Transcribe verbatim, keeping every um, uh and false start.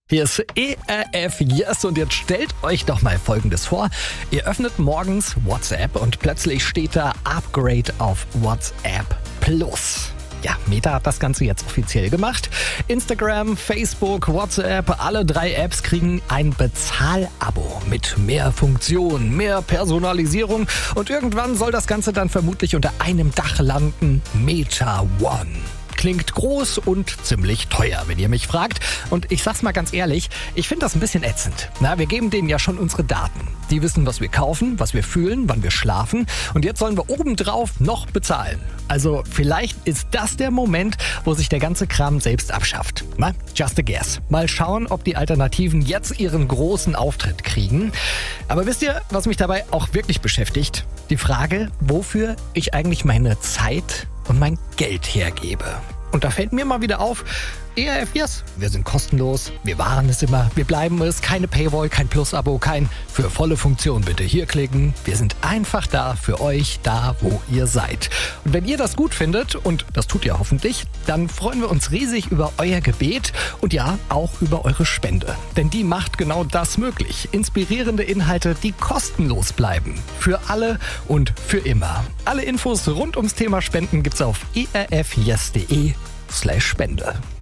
Hier ist E R F Yes und jetzt stellt euch doch mal Folgendes vor. Ihr öffnet morgens WhatsApp und plötzlich steht da Upgrade auf WhatsApp Plus. Ja, Meta hat das Ganze jetzt offiziell gemacht. Instagram, Facebook, WhatsApp, alle drei Apps kriegen ein Bezahlabo mit mehr Funktionen, mehr Personalisierung und irgendwann soll das Ganze dann vermutlich unter einem Dach landen. Meta One. Klingt groß und ziemlich teuer, wenn ihr mich fragt. Und ich sag's mal ganz ehrlich, ich finde das ein bisschen ätzend. Na, wir geben denen ja schon unsere Daten. Die wissen, was wir kaufen, was wir fühlen, wann wir schlafen. Und jetzt sollen wir obendrauf noch bezahlen. Also vielleicht ist das der Moment, wo sich der ganze Kram selbst abschafft. Na, just a guess. Mal schauen, ob die Alternativen jetzt ihren großen Auftritt kriegen. Aber wisst ihr, was mich dabei auch wirklich beschäftigt? Die Frage, wofür ich eigentlich meine Zeit und mein Geld hergebe. Und da fällt mir mal wieder auf, E R F Yes, wir sind kostenlos, wir waren es immer, wir bleiben es, keine Paywall, kein Plus-Abo, kein für volle Funktion bitte hier klicken. Wir sind einfach da für euch, da wo ihr seid. Und wenn ihr das gut findet, und das tut ihr hoffentlich, dann freuen wir uns riesig über euer Gebet und ja, auch über eure Spende. Denn die macht genau das möglich. Inspirierende Inhalte, die kostenlos bleiben. Für alle und für immer. Alle Infos rund ums Thema Spenden gibt's auf erfyes punkt de slash Spende.